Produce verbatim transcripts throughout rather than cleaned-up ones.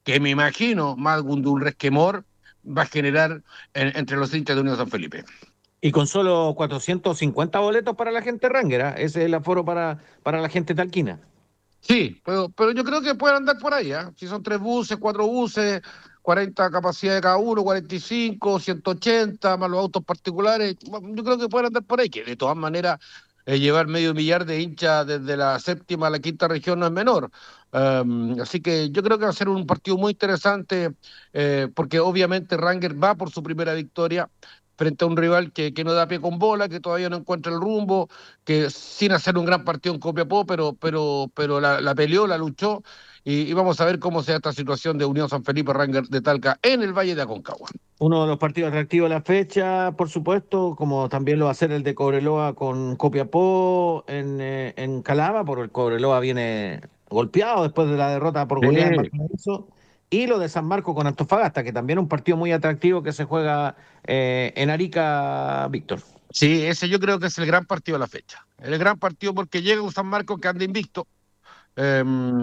que me imagino, más de un resquemor, va a generar en, entre los hinchas de Unión San Felipe. Y con solo cuatrocientos cincuenta boletos para la gente Ranger, ¿eh? Ese es el aforo para, para la gente talquina. Sí, pero, pero yo creo que pueden andar por ahí, ¿eh? Si son tres buses, cuatro buses, cuarenta capacidad de cada uno, cuarenta y cinco, ciento ochenta, más los autos particulares, yo creo que pueden andar por ahí, que de todas maneras eh, llevar medio millar de hinchas desde la séptima a la quinta región no es menor. Um, así que yo creo que va a ser un partido muy interesante, eh, porque obviamente Ranger va por su primera victoria frente a un rival que, que no da pie con bola, que todavía no encuentra el rumbo, que sin hacer un gran partido en Copiapó, pero, pero, pero la, la peleó, la luchó, y, y vamos a ver cómo se da esta situación de Unión San Felipe Ranger de Talca en el Valle de Aconcagua. Uno de los partidos atractivos de la fecha, por supuesto, como también lo va a ser el de Cobreloa con Copiapó en, eh, en Calama, porque el Cobreloa viene golpeado después de la derrota por goleada en Sí. Valparaíso. Y lo de San Marco con Antofagasta, que también es un partido muy atractivo que se juega eh, en Arica, Víctor. Sí, ese yo creo que es el gran partido de la fecha. El gran partido porque llega un San Marcos que anda invicto, eh,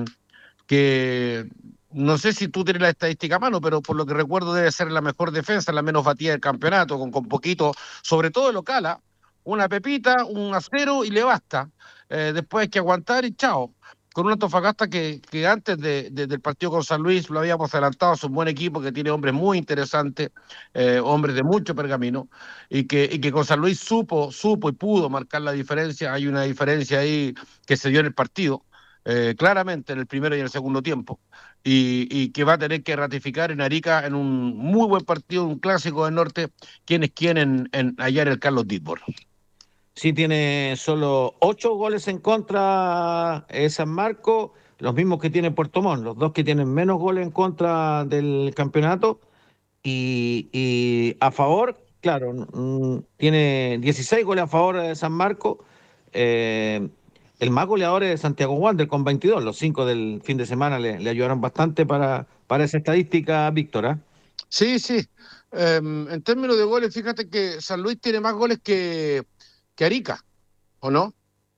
que no sé si tú tienes la estadística a mano, pero por lo que recuerdo debe ser la mejor defensa, la menos batida del campeonato, con, con poquito, sobre todo de local, ¿ah? Una pepita, un acero y le basta. Eh, después hay que aguantar y chao. Con un Antofagasta que, que antes de, de, del partido con San Luis lo habíamos adelantado, es un buen equipo que tiene hombres muy interesantes, eh, hombres de mucho pergamino, y que, y que con San Luis supo, supo y pudo marcar la diferencia. Hay una diferencia ahí que se dio en el partido, eh, claramente en el primero y en el segundo tiempo, y, y que va a tener que ratificar en Arica en un muy buen partido, un clásico del norte, quién es quién en, en, allá en el Carlos Ditbor. Sí, tiene solo ocho goles en contra eh, San Marco, los mismos que tiene Puerto Montt, los dos que tienen menos goles en contra del campeonato. Y, y a favor, claro, mm, tiene dieciséis goles a favor de San Marco. Eh, el más goleador es Santiago Wander con veintidós. Los cinco del fin de semana le, le ayudaron bastante para, para esa estadística, Víctor, ¿eh? Sí, sí. Um, en términos de goles, fíjate que San Luis tiene más goles que, que Arica, ¿o no?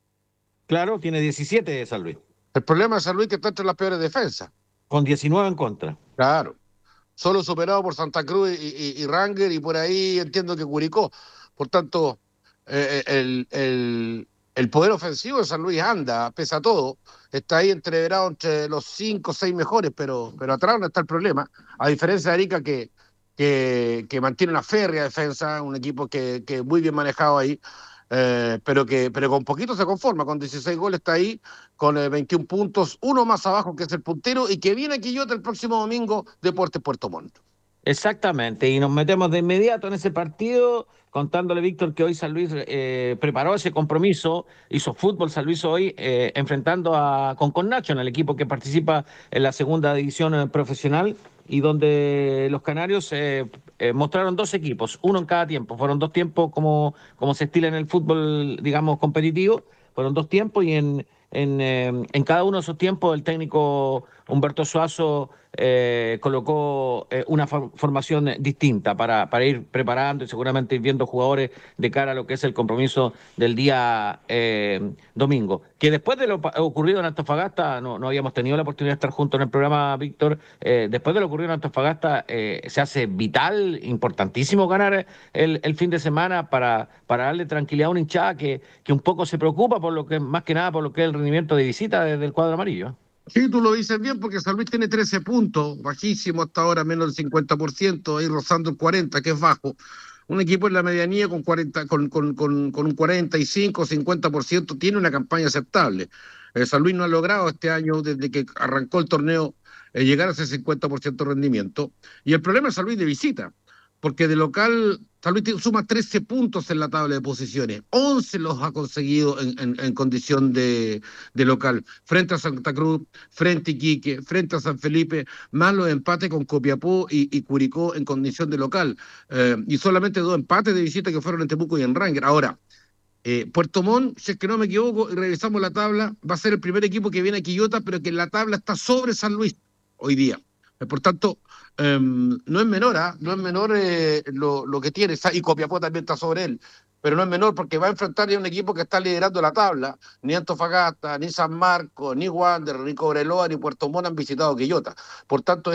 Claro, tiene diecisiete de San Luis, El problema de San Luis es que está entre las peores defensas. con diecinueve en contra. Claro. Solo superado por Santa Cruz y, y, y Ranger, y por ahí entiendo que Curicó. Por tanto, eh, el, el, el poder ofensivo de San Luis anda, pese a todo, está ahí entreverado entre los cinco o seis mejores, pero, pero atrás no está el problema. A diferencia de Arica, que, que, que mantiene una férrea defensa, un equipo que, que muy bien manejado ahí, eh, pero que pero con poquito se conforma, con dieciséis goles está ahí, con eh, veintiún puntos, uno más abajo que es el puntero, y que viene a Quillota el próximo domingo, Deportes Puerto Montt. Exactamente, y nos metemos de inmediato en ese partido, contándole, Víctor, que hoy San Luis eh, preparó ese compromiso, hizo fútbol San Luis hoy, eh, enfrentando a Concon National, el equipo que participa en la segunda división eh, profesional, y donde los canarios eh, eh, mostraron dos equipos, uno en cada tiempo, fueron dos tiempos como, como se estila en el fútbol, digamos, competitivo, fueron dos tiempos, y en, en, eh, en cada uno de esos tiempos el técnico Humberto Suazo eh, colocó eh, una for formación distinta para, para ir preparando y seguramente ir viendo jugadores de cara a lo que es el compromiso del día eh, domingo. Que después de lo ocurrido en Antofagasta, no, no habíamos tenido la oportunidad de estar juntos en el programa, Víctor, eh, después de lo ocurrido en Antofagasta, eh, se hace vital, importantísimo ganar el, el fin de semana para, para darle tranquilidad a una hinchada que, que un poco se preocupa por lo que, más que nada por lo que es el rendimiento de visita desde el cuadro amarillo. Sí, tú lo dices bien, porque San Luis tiene trece puntos, bajísimo hasta ahora, menos del cincuenta por ciento, ahí rozando el cuarenta por ciento, que es bajo. Un equipo en la medianía con, cuarenta, con, con, con, con un cuarenta y cinco, cincuenta por ciento tiene una campaña aceptable. Eh, San Luis no ha logrado este año, desde que arrancó el torneo, eh, llegar a ese cincuenta por ciento de rendimiento. Y el problema es San Luis de visita, porque de local San Luis suma trece puntos en la tabla de posiciones, once los ha conseguido en, en, en condición de, de local, frente a Santa Cruz, frente a Iquique, frente a San Felipe, más los empates con Copiapó y, y Curicó en condición de local, eh, y solamente dos empates de visita que fueron en Temuco y en Ranger. Ahora, eh, Puerto Montt, si es que no me equivoco, y revisamos la tabla, va a ser el primer equipo que viene a Quillota, pero que en la tabla está sobre San Luis hoy día. Por tanto, eh, no es menor, ¿eh? no es menor eh, lo, lo que tiene, y Copiapó también está sobre él, pero no es menor porque va a enfrentar a un equipo que está liderando la tabla. Ni Antofagasta, ni San Marcos, ni Wander, ni Cobreloa, ni Puerto Montt han visitado Quillota. Por tanto,